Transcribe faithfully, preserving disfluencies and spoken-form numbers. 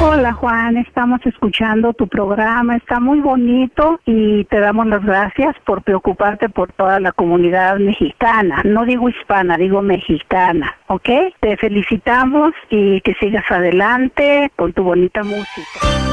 Hola Juan, estamos escuchando tu programa, está muy bonito y te damos las gracias por preocuparte por toda la comunidad mexicana. No digo hispana, digo mexicana, ¿ok? Te felicitamos y que sigas adelante con tu bonita música.